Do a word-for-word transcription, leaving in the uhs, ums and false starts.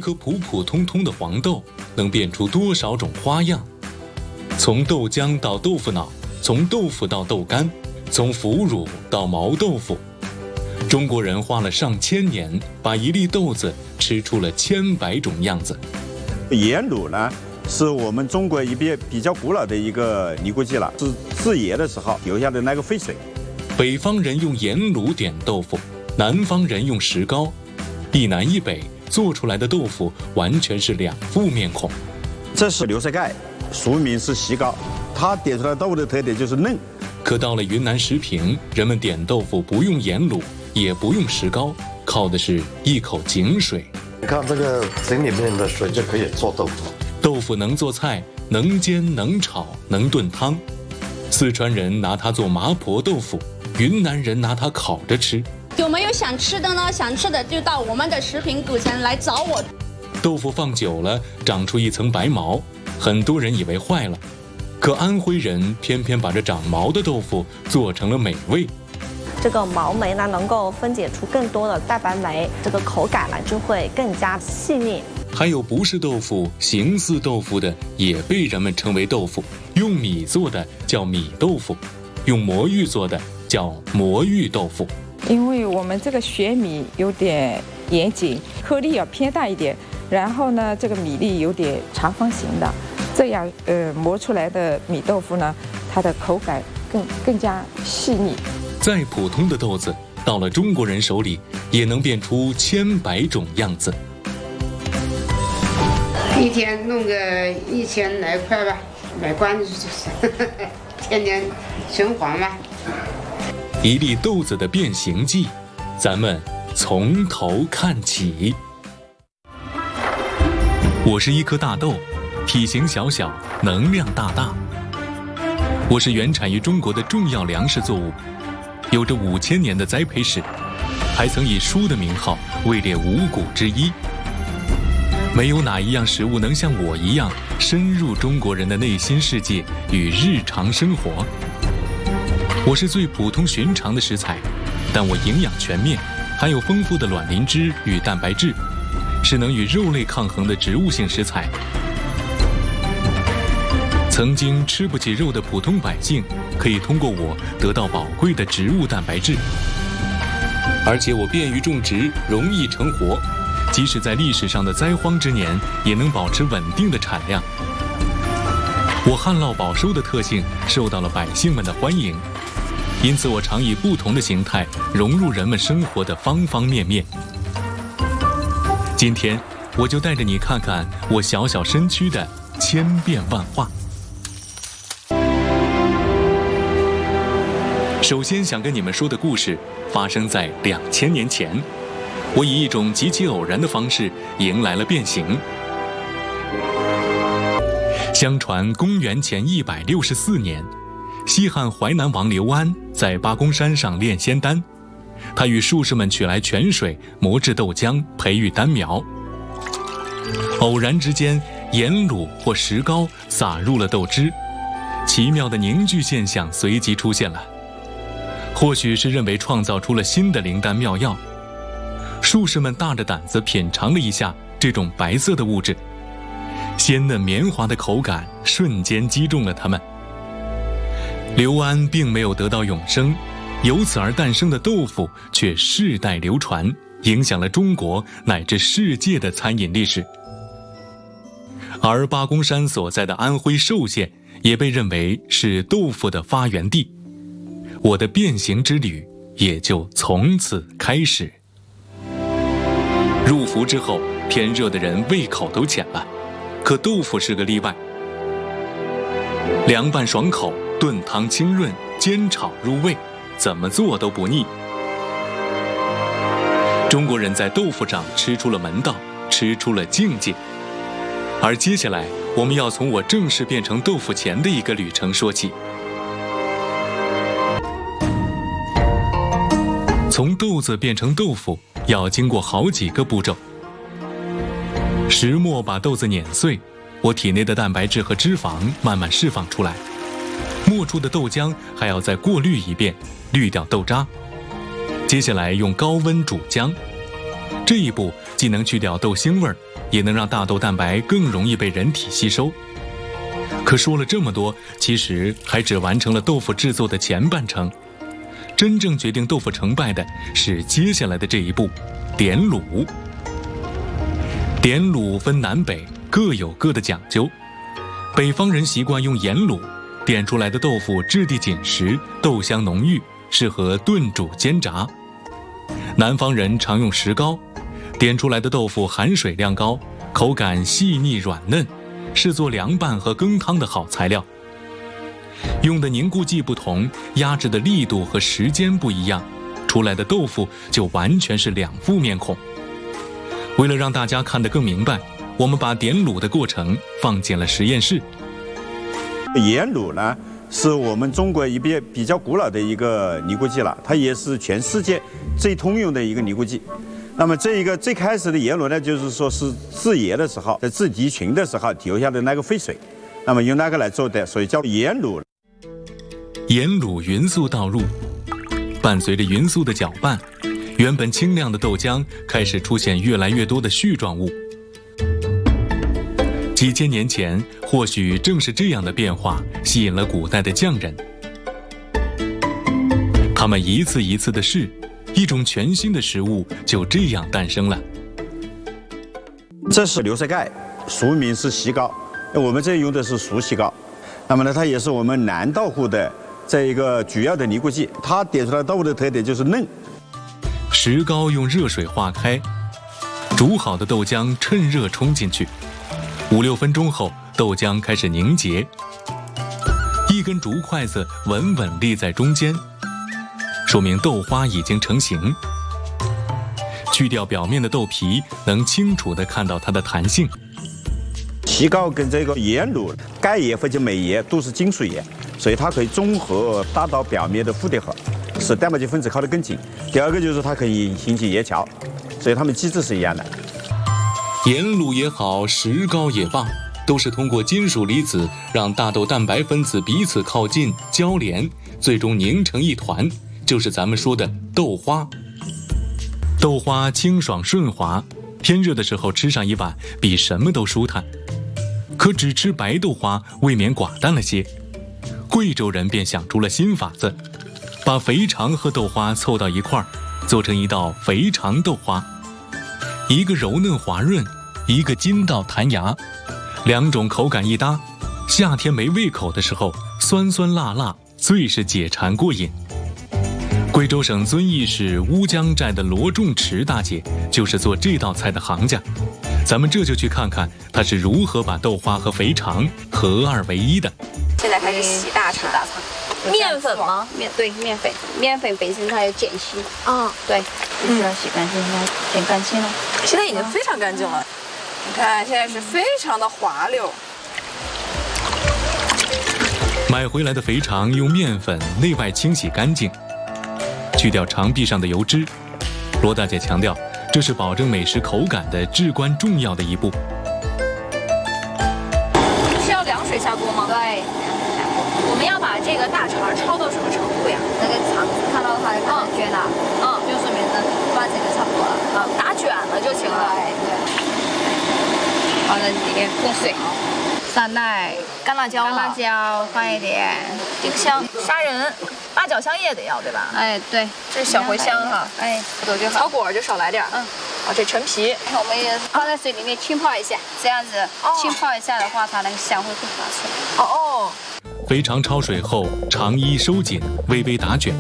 颗普普通通的黄豆能变出多少种花样？从豆浆到豆腐脑，从豆腐到豆干，从腐乳到毛豆腐，中国人花了上千年，把一粒豆子吃出了千百种样子。 盐卤呢，是我们中国一边比较古老的一个尼姑祭了，是制盐的时候留下的那个废水。 北方人用盐卤点豆腐，南方人用石膏，一南一北做出来的豆腐完全是两副面孔。 这是流沙盖，俗名是席糕，它点出来豆腐的特点就是嫩。 可到了云南石屏，人们点豆腐不用盐卤，也不用石膏，靠的是一口井水。 你看这个井里面的水就可以做豆腐。 豆腐能做菜，能煎能炒能炖汤。四川人拿它做麻婆豆腐，云南人拿它烤着吃。 有没有想吃的呢？想吃的就到我们的食品古城来找我。 豆腐放久了长出一层白毛，很多人以为坏了，可安徽人偏偏把这长毛的豆腐做成了美味。 这个毛酶呢，能够分解出更多的蛋白酶，这个口感呢就会更加细腻。 还有不是豆腐，形似豆腐的也被人们称为豆腐。用米做的叫米豆腐，用魔芋做的叫魔芋豆腐。 因为我们这个学米有点严谨，颗粒要偏大一点，然后呢，这个米粒有点长方形的，这样呃磨出来的米豆腐呢，它的口感更更加细腻。 再普通的豆子，到了中国人手里，也能变出千百种样子。 一天弄个一千来块吧，买关子就是，天天循环嘛。 一粒豆子的变形记，咱们从头看起。我是一颗大豆，体型小小，能量大大。我是原产于中国的重要粮食作物，有着五千年的栽培史，还曾以书的名号位列五谷之一。没有哪一样食物能像我一样深入中国人的内心世界与日常生活。我是最普通寻常的食材，但我营养全面，含有丰富的卵磷脂与蛋白质，是能与肉类抗衡的植物性食材。曾经吃不起肉的普通百姓，可以通过我得到宝贵的植物蛋白质。而且我便于种植，容易成活，即使在历史上的灾荒之年，也能保持稳定的产量。我旱涝保收的特性受到了百姓们的欢迎，因此我常以不同的形态融入人们生活的方方面面。今天我就带着你看看我小小身躯的千变万化。首先想跟你们说的故事发生在两千年前，我以一种极其偶然的方式迎来了变形。相传公元前一百六十四年，西汉淮南王刘安在八公山上炼仙丹，他与术士们取来泉水磨制豆浆，培育丹苗。偶然之间，盐卤或石膏洒入了豆汁，奇妙的凝聚现象随即出现了。或许是认为创造出了新的灵丹妙药，术士们大着胆子品尝了一下这种白色的物质，鲜嫩绵滑的口感瞬间击中了他们。刘安并没有得到永生，由此而诞生的豆腐却世代流传，影响了中国乃至世界的餐饮历史。而八公山所在的安徽寿县也被认为是豆腐的发源地。我的变形之旅也就从此开始。入伏之后，天热的人胃口都浅了，可豆腐是个例外。凉拌爽口，炖汤清润，煎炒入味，怎么做都不腻。中国人在豆腐上吃出了门道，吃出了境界。而接下来，我们要从我正式变成豆腐前的一个旅程说起。从豆子变成豆腐，要经过好几个步骤。石磨把豆子碾碎，我体内的蛋白质和脂肪慢慢释放出来。磨出的豆浆还要再过滤一遍，滤掉豆渣。接下来用高温煮浆，这一步既能去掉豆腥味儿， 也能让大豆蛋白更容易被人体吸收。可说了这么多，其实还只完成了豆腐制作的前半程。真正决定豆腐成败的是接下来的这一步——点卤。点卤分南北，各有各的讲究。北方人习惯用盐卤，点出来的豆腐质地紧实，豆香浓郁，适合炖煮煎炸。南方人常用石膏，点出来的豆腐含水量高，口感细腻软嫩，是做凉拌和羹汤的好材料。用的凝固剂不同，压制的力度和时间不一样，出来的豆腐就完全是两副面孔。为了让大家看得更明白，我们把点卤的过程放进了实验室。 盐卤呢，是我们中国一边比较古老的一个尼姑剂了，它也是全世界最通用的一个尼姑剂。那么这一个最开始的盐卤呢，就是说是制盐的时候，在制敌群的时候留下的那个废水，那么用那个来做的，所以叫盐卤。 盐卤匀速倒入，伴随着匀速的搅拌，原本清亮的豆浆开始出现越来越多的絮状物。几千年前，或许正是这样的变化吸引了古代的匠人。他们一次一次的试，一种全新的食物就这样诞生了。 这是流色盖，俗名是锡膏，我们这用的是熟锡膏。那么呢，它也是我们南豆腐的这一个主要的尼姑剂。它点出来豆腐的特点就是嫩。 石膏用热水化开，煮好的豆浆趁热冲进去。五六分钟后，豆浆开始凝结，一根竹筷子稳稳立在中间，说明豆花已经成型。去掉表面的豆皮，能清楚地看到它的弹性。 锡膏跟这个盐卤、钙盐或者镁盐都是金属盐，所以它可以中和大豆表面的蝴蝶核，使蛋白质分子靠得更紧。第二个就是它可以引起盐桥，所以它们机制是一样的。 盐卤也好，石膏也罢，都是通过金属离子让大豆蛋白分子彼此靠近交连，最终凝成一团，就是咱们说的豆花。豆花清爽顺滑，天热的时候吃上一碗比什么都舒坦。可只吃白豆花未免寡淡了些，贵州人便想出了新法子，把肥肠和豆花凑到一块儿，做成一道肥肠豆花。一个柔嫩滑润，一个筋道弹牙，两种口感一搭，夏天没胃口的时候，酸酸辣辣，最是解馋过瘾。贵州省遵义市乌江寨的罗仲池大姐就是做这道菜的行家，咱们这就去看看她是如何把豆花和肥肠合二为一的。 现在开始洗大肠，大肠。面粉吗？ 面对面粉，面粉本身它有碱性。 啊、哦， 对，必须要洗干净，要剪干净了。 现在已经非常干净了，你看现在是非常的滑溜。 买回来的肥肠用面粉内外清洗干净，去掉肠壁上的油脂。罗大姐强调，这是保证美食口感的至关重要的一步。 是要凉水下锅吗？ 对。 我们要把这个大肠焯到什么程度呀？ 那个肠子看到它看卷了， 嗯， 就说明呢把这个差不多了， 啊，打卷了就行了。 对对。放在里面过水，酸奶、 干辣椒， 干辣椒放一点， 丁香、砂仁、八角香叶得要对吧？ 哎，对， 这是小茴香哈。 哎， 都就好。草果就少来点，嗯。啊，这陈皮， 我们也放在水里面浸泡一下，这样子浸泡一下的话，它那个香味会发出来。 哦哦。 肥肠焯水后，肠衣收紧，微微打卷，